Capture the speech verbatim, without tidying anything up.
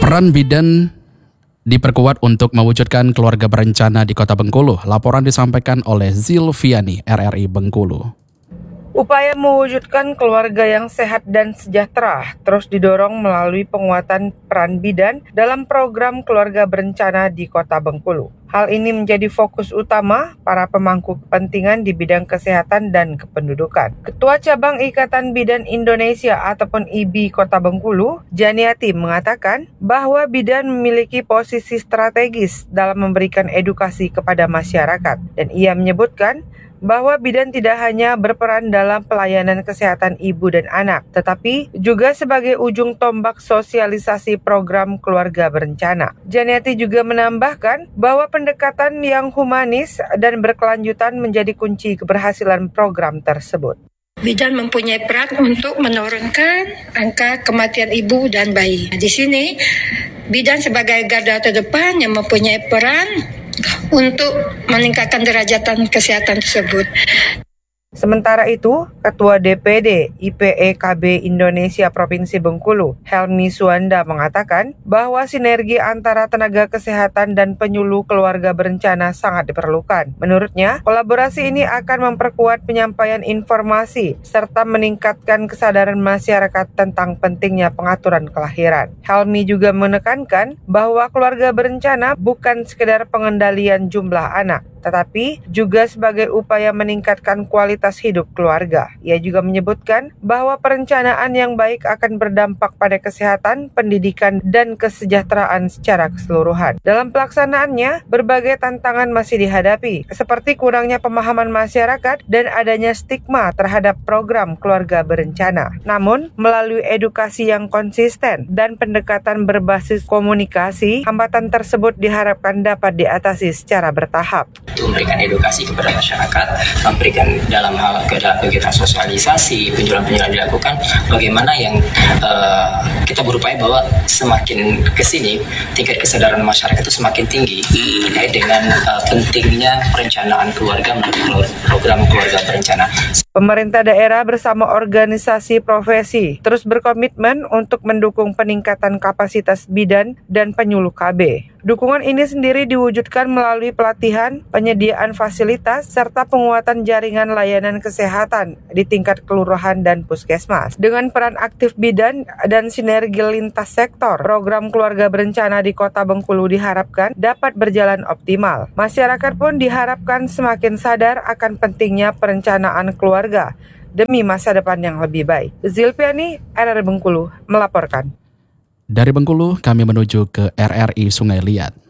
Peran bidan diperkuat untuk mewujudkan keluarga berencana di Kota Bengkulu. Laporan disampaikan oleh Zilviani, R R I Bengkulu. Upaya mewujudkan keluarga yang sehat dan sejahtera terus didorong melalui penguatan peran bidan dalam program keluarga berencana di Kota Bengkulu. Hal ini menjadi fokus utama para pemangku kepentingan di bidang kesehatan dan kependudukan. Ketua Cabang Ikatan Bidan Indonesia ataupun I B I Kota Bengkulu, Janiati, mengatakan bahwa bidan memiliki posisi strategis dalam memberikan edukasi kepada masyarakat, dan ia menyebutkan bahwa bidan tidak hanya berperan dalam pelayanan kesehatan ibu dan anak, tetapi juga sebagai ujung tombak sosialisasi program keluarga berencana. Janiati juga menambahkan bahwa pendekatan yang humanis dan berkelanjutan menjadi kunci keberhasilan program tersebut. Bidan mempunyai peran untuk menurunkan angka kematian ibu dan bayi. Di sini, bidan sebagai garda terdepan yang mempunyai peran untuk meningkatkan derajatan kesehatan tersebut. Sementara itu, Ketua D P D I P E K B Indonesia Provinsi Bengkulu, Helmi Suanda, mengatakan bahwa sinergi antara tenaga kesehatan dan penyuluh keluarga berencana sangat diperlukan. Menurutnya, kolaborasi ini akan memperkuat penyampaian informasi serta meningkatkan kesadaran masyarakat tentang pentingnya pengaturan kelahiran. Helmi juga menekankan bahwa keluarga berencana bukan sekedar pengendalian jumlah anak, tetapi juga sebagai upaya meningkatkan kualitas hidup keluarga. Ia juga menyebutkan bahwa perencanaan yang baik akan berdampak pada kesehatan, pendidikan, dan kesejahteraan secara keseluruhan. Dalam pelaksanaannya, berbagai tantangan masih dihadapi, seperti kurangnya pemahaman masyarakat dan adanya stigma terhadap program keluarga berencana. Namun, melalui edukasi yang konsisten dan pendekatan berbasis komunikasi, hambatan tersebut diharapkan dapat diatasi secara bertahap. Memberikan edukasi kepada masyarakat, memberikan dalam hal kegiatan sosialisasi, penjualan-penjualan dilakukan, bagaimana yang uh, kita berupaya bahwa semakin kesini tingkat kesadaran masyarakat itu semakin tinggi terkait dengan uh, pentingnya perencanaan keluarga melalui program keluarga berencana. Pemerintah daerah bersama organisasi profesi terus berkomitmen untuk mendukung peningkatan kapasitas bidan dan penyuluh K B. Dukungan ini sendiri diwujudkan melalui pelatihan, penyediaan fasilitas, serta penguatan jaringan layanan kesehatan di tingkat kelurahan dan puskesmas. Dengan peran aktif bidan dan sinergi lintas sektor, program keluarga berencana di Kota Bengkulu diharapkan dapat berjalan optimal. Masyarakat pun diharapkan semakin sadar akan pentingnya perencanaan keluarga demi masa depan yang lebih baik. Zilviani, R R I Bengkulu, melaporkan. Dari Bengkulu, kami menuju ke R R I Sungai Liat.